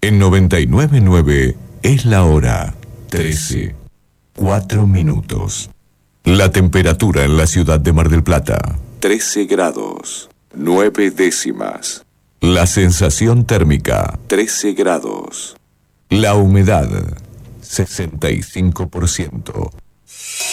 En 99.9 es la hora 13, 4 minutos. La temperatura en la ciudad de Mar del Plata, 13 grados, 9 décimas. La sensación térmica, 13 grados. La humedad, 65%.